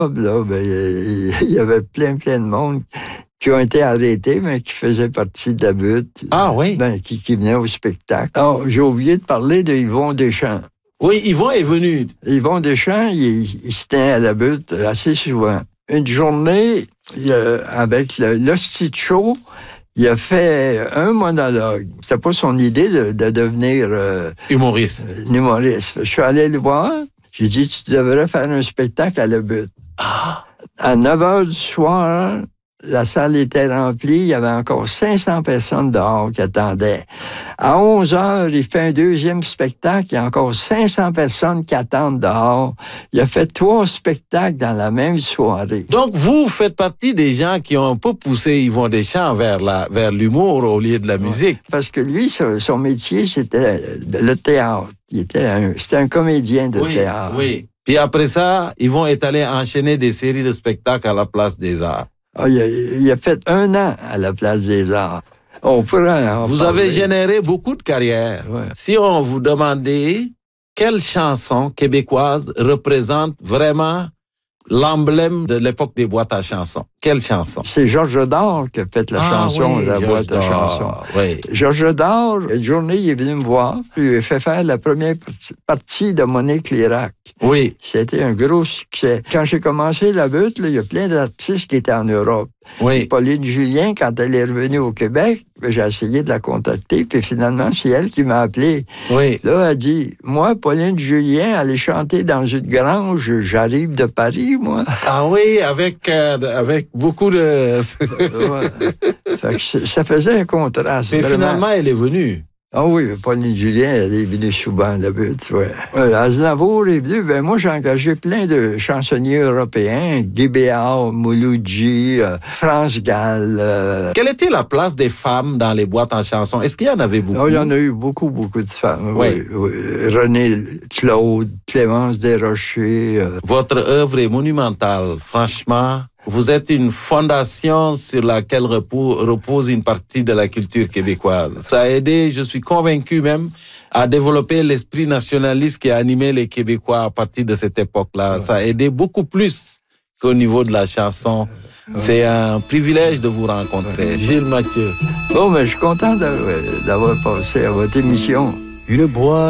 Là, ben, il y avait plein de monde qui ont été arrêtés, mais qui faisaient partie de la butte. Ah oui? Ben, qui venaient au spectacle. Alors, j'ai oublié de parler de Yvon Deschamps. Oui, Yvon est venu. Yvon Deschamps, il se tenait à la butte assez souvent. Une journée, avec l'Hostie de Show, il a fait un monologue. C'était pas son idée de devenir humoriste. Je suis allé le voir. J'ai dit, tu devrais faire un spectacle à la butte. Ah. À 9h du soir, la salle était remplie. Il y avait encore 500 personnes dehors qui attendaient. À 11h, il fait un deuxième spectacle. Il y a encore 500 personnes qui attendent dehors. Il a fait 3 spectacles dans la même soirée. Donc, vous faites partie des gens qui ont un peu poussé Yvon Deschamps vers l'humour au lieu de la musique. Parce que lui, son métier, c'était le théâtre. C'était un comédien de théâtre. Oui. Puis après ça, Yvon est allé enchaîner des séries de spectacles à la Place des Arts. Ah, il a fait 1 an à la Place des Arts. Vous avez généré beaucoup de carrières. Ouais. Si on vous demandait quelle chanson québécoise représente vraiment l'emblème de l'époque des boîtes à chansons, quelle chanson? C'est Georges Dard qui a fait la chanson de la boîte à chansons. Oui. Georges Dard, une journée, il est venu me voir, puis il a fait faire la première partie de Monique Lérac. Oui. C'était un gros succès. Quand j'ai commencé la butte, il y a plein d'artistes qui étaient en Europe. Oui. Pauline Julien, quand elle est revenue au Québec, j'ai essayé de la contacter, puis finalement, c'est elle qui m'a appelé. Oui. Là, elle dit, moi, Pauline Julien, aller chanter dans une grange, j'arrive de Paris, moi. Ah oui, avec beaucoup de... Fait que ça faisait un contraste. Mais vraiment. finalement, elle est venue. Ah oui, Pauline Julien, elle est venue souvent, la butte, ouais. Aznavour est venu, ben moi, j'ai engagé plein de chansonniers européens, Guy Béard, Mouloudji, France Gall. Quelle était la place des femmes dans les boîtes en chansons? Est-ce qu'il y en avait beaucoup? Oh, il y en a eu beaucoup de femmes. Oui. Oui. René Claude, Clémence Desrochers. Votre œuvre est monumentale, franchement. Vous êtes une fondation sur laquelle repose une partie de la culture québécoise. Ça a aidé, je suis convaincu même, à développer l'esprit nationaliste qui a animé les Québécois à partir de cette époque-là. Ça a aidé beaucoup plus qu'au niveau de la chanson. C'est un privilège de vous rencontrer. Gilles Mathieu. Bon, mais je suis content d'avoir passé à votre émission. Une boîte